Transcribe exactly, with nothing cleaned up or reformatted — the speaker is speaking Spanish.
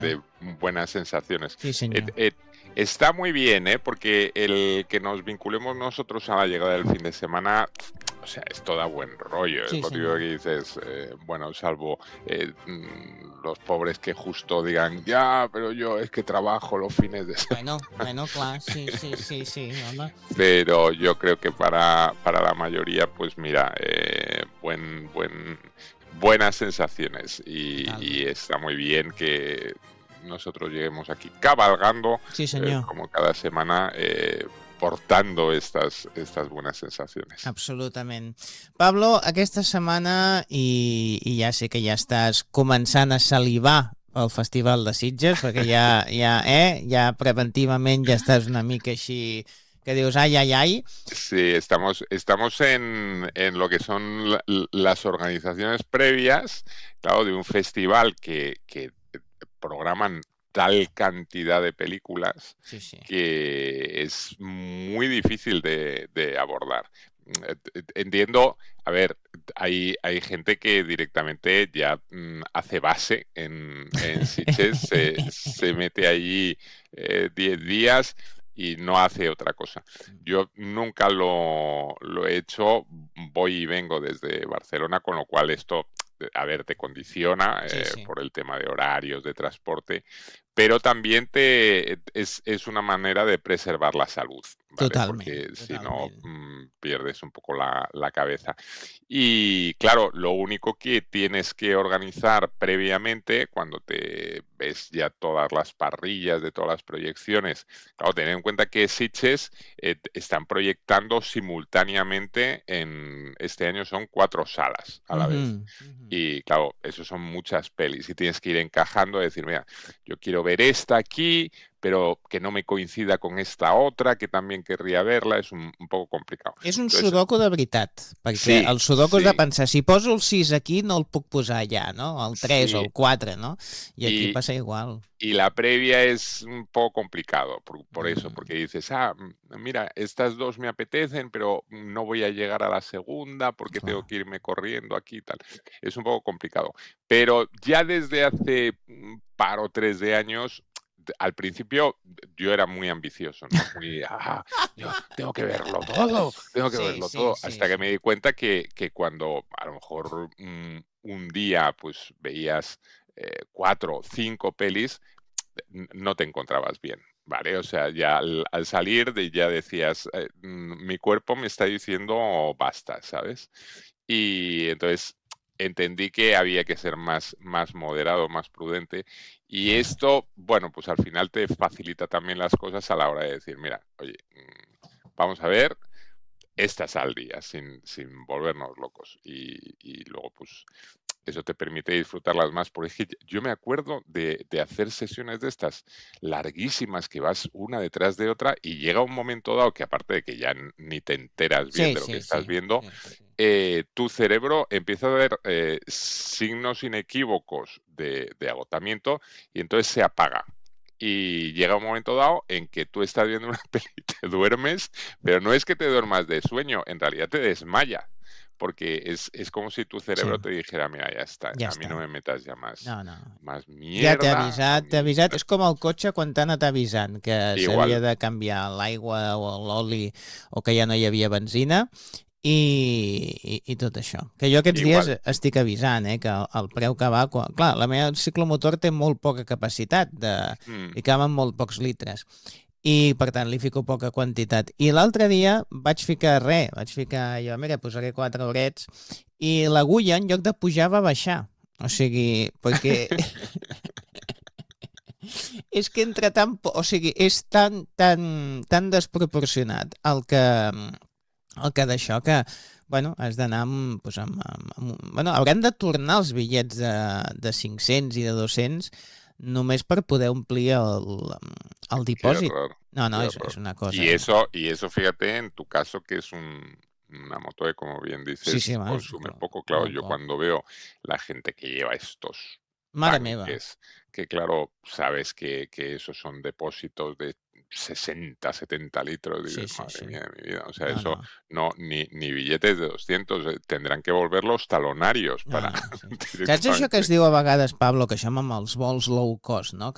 de buenas sensaciones. Sí, señor. Eh, eh, está muy bien, ¿eh? Porque el que nos vinculemos nosotros a la llegada del fin de semana, o sea, esto da buen rollo. Es Sí, lo típico señor. que dices, eh, bueno, salvo eh, mm, los pobres que justo digan, ya, pero yo es que trabajo los fines de semana. Bueno, bueno, clar, sí, sí, sí, sí, home. Pero yo creo que para, para la mayoría, pues mira, eh, buen, buen, buenas sensaciones y, Totalment. y está muy bien que nosotros lleguemos aquí cabalgando, Sí, eh, senyor. como cada semana, eh, portando estas, estas buenas sensaciones. Absolutament. Pablo, aquesta setmana, i, i ja sé que ja estàs començant a salivar pel Festival de Sitges, perquè ja, ja, eh, ja preventivament ja estàs una mica així, que dius ai, ai, ai. Sí, estamos, estamos en, en lo que son la- las organizaciones previas, claro, de un festival que, que programan tal cantidad de películas Sí, sí. que es muy difícil de, de abordar. Entiendo, a ver, hay, hay gente que directamente ya mm, hace base en, en Sitges, se, se mete allí eh, diez días y no hace otra cosa. Yo nunca lo, lo he hecho, voy y vengo desde Barcelona, con lo cual esto, a ver, te condiciona Sí, eh, sí. por el tema de horarios, de transporte, pero también te, es, es una manera de preservar la salud, ¿vale? Totalment, Porque si no, totalment. mm, pierdes un poco la, la cabeza. Y claro, lo único que tienes que organizar previamente, cuando te ves ya todas las parrillas de todas las proyecciones, claro, tener en cuenta que Sitges eh, están proyectando simultáneamente en este año son cuatro salas a la vez. Mhm, mhm. Y claro, eso son muchas pelis y tienes que ir encajando, decir, mira, yo quiero ver esta aquí, pero que no me coincida con esta otra, que también querría verla, es un, un poco complicado. És un Entonces, sudoku de veritat, perquè sí, el sudoku és de sí, pensar, si poso el sis aquí no el puc posar allà, no? El tres o sí. el quatre, no? I aquí Y, passa igual. y la previa es un poco complicado por, por eso, Mm. porque dices, ah, mm, mira, estas dos me apetecen, pero no voy a llegar a la segunda porque Clar. tengo que irme corriendo aquí y tal. Es un poco complicado. Pero ya desde hace un par o tres de años, d- al principio yo era muy ambicioso, ¿no? Muy, ah, yo tengo que verlo todo, tengo que Sí, verlo sí, todo, sí, hasta que sí. me di cuenta que, que cuando a lo mejor mm, un día pues veías eh, cuatro o cinco pelis, n- no te encontrabas bien, ¿vale? O sea, ya al, al salir de, ya decías, eh, mm, mi cuerpo me está diciendo basta, ¿sabes? Y entonces entendí que había que ser más, más moderado, más prudente. Y esto, bueno, pues al final te facilita también las cosas a la hora de decir, mira, oye, mm, vamos a ver estas al día, sin, sin volvernos locos. Y, y luego, pues, eso te permite disfrutarlas más. Porque es que yo me acuerdo de, de hacer sesiones de estas larguísimas que vas una detrás de otra y llega un momento dado que aparte de que ya n- ni te enteras bien Sí, de lo que sí, estás sí. viendo, Sí, sí. eh, tu cerebro empieza a ver eh, signos inequívocos de, de agotamiento y entonces se apaga. Y llega un momento dado en que tú estás viendo una peli y te duermes, pero no es que te duermas de sueño, en realidad te desmaya, porque es, es como si tu Sí, cerebro te dijera, mira, ya está, ja a mí no està. me metas ya más, No, no. más Ja t'he mierda a avisat, t'he mí. avisat. És com el cotxe quan t'ha anat avisant que s'havia Igual, de canviar l'aigua o l'oli o que ja no hi havia benzina i, i, i tot això. Que jo aquests dies igual. estic avisant, eh, que el, el preu que va... Quan... Clar, la meva ciclomotor té molt poca capacitat, de... Mm, li caben molt pocs litres i per tant li fico poca quantitat. I l'altre dia vaig ficar res, vaig ficar jo, mira, posaré quatre horets i l'agulla en lloc de pujar va baixar. O sigui, perquè és que entre tan... po- O sigui, és tan, tan, tan desproporcionat el que, el que d'això que, bueno, has d'anar amb, doncs amb, amb, amb... Bueno, haurem de tornar els bitllets de, de cinc-cents i de dos-cents només per poder omplir el, el qué dipòsit. horror, No, no, qué és, horror. és una Y cosa... eso, y eso, fíjate, en tu caso, que es un, una moto que, como bien Sí, sí, dices, home, és consume poco. Claro, molt yo poc. cuando veo la gente que lleva estos Mare meva. tanques, que claro, sabes que, que esos son depósitos de sesenta, setenta litros, Sí, dices, sí, madre sí. mía de mi vida, o sea, No, eso no. no, ni, ni billetes de doscientos, eh, tendrán que volverlos talonarios No, para no, sí. Saps això que es directamente. diu a vegades, Pablo, que això amb els vols low cost, no?